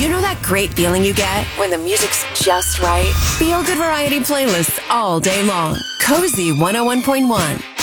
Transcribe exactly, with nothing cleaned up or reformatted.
You know that great feeling you get when the music's just right? Feel Good Variety playlists all day long. Cozy one oh one point one.